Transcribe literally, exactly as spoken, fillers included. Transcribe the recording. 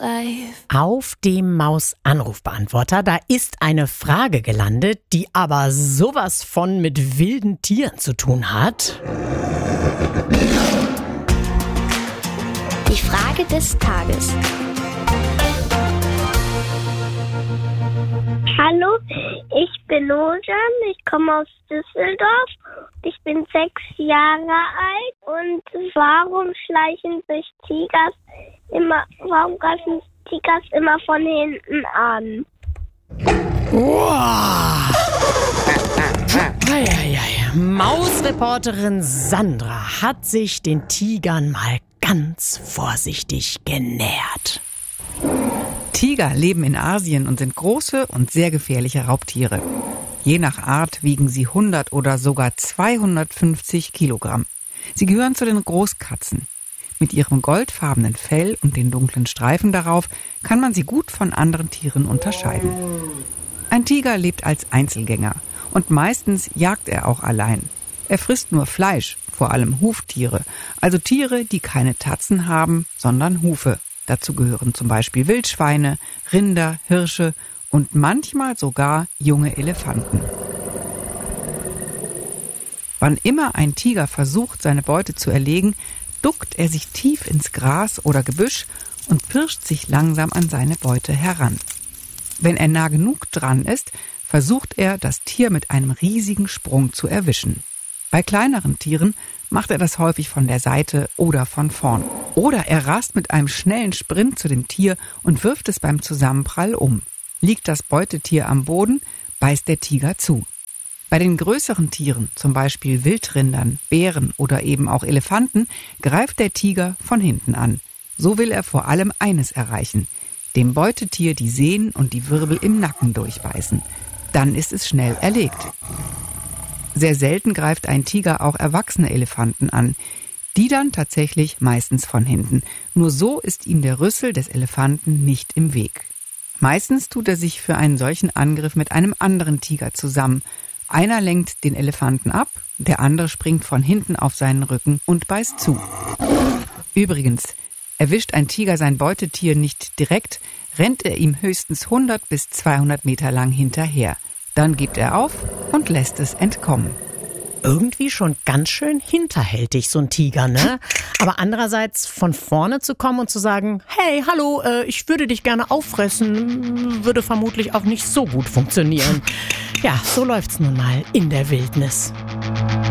reif. Auf dem Maus-Anrufbeantworter, da ist eine Frage gelandet, die aber sowas von mit wilden Tieren zu tun hat. Die Frage des Tages. Hallo, ich bin Ojan, ich komme aus Düsseldorf, ich bin sechs Jahre alt und warum schleichen sich Tigers immer, warum greifen Tigers immer von hinten an? Wow. Eieiei. Mausreporterin Sandra hat sich den Tigern mal ganz vorsichtig genähert. Tiger leben in Asien und sind große und sehr gefährliche Raubtiere. Je nach Art wiegen sie hundert oder sogar zweihundertfünfzig Kilogramm. Sie gehören zu den Großkatzen. Mit ihrem goldfarbenen Fell und den dunklen Streifen darauf kann man sie gut von anderen Tieren unterscheiden. Ein Tiger lebt als Einzelgänger und meistens jagt er auch allein. Er frisst nur Fleisch, vor allem Huftiere, also Tiere, die keine Tatzen haben, sondern Hufe. Dazu gehören zum Beispiel Wildschweine, Rinder, Hirsche und manchmal sogar junge Elefanten. Wann immer ein Tiger versucht, seine Beute zu erlegen, duckt er sich tief ins Gras oder Gebüsch und pirscht sich langsam an seine Beute heran. Wenn er nah genug dran ist, versucht er, das Tier mit einem riesigen Sprung zu erwischen. Bei kleineren Tieren macht er das häufig von der Seite oder von vorn. Oder er rast mit einem schnellen Sprint zu dem Tier und wirft es beim Zusammenprall um. Liegt das Beutetier am Boden, beißt der Tiger zu. Bei den größeren Tieren, zum Beispiel Wildrindern, Bären oder eben auch Elefanten, greift der Tiger von hinten an. So will er vor allem eines erreichen: dem Beutetier die Sehnen und die Wirbel im Nacken durchbeißen. Dann ist es schnell erlegt. Sehr selten greift ein Tiger auch erwachsene Elefanten an. Die dann tatsächlich meistens von hinten. Nur so ist ihm der Rüssel des Elefanten nicht im Weg. Meistens tut er sich für einen solchen Angriff mit einem anderen Tiger zusammen. Einer lenkt den Elefanten ab, der andere springt von hinten auf seinen Rücken und beißt zu. Übrigens, erwischt ein Tiger sein Beutetier nicht direkt, rennt er ihm höchstens hundert bis zweihundert Meter lang hinterher. Dann gibt er auf und lässt es entkommen. Irgendwie schon ganz schön hinterhältig, so ein Tiger, ne? Aber andererseits von vorne zu kommen und zu sagen, hey, hallo, äh, ich würde dich gerne auffressen, würde vermutlich auch nicht so gut funktionieren. Ja, so läuft's nun mal in der Wildnis.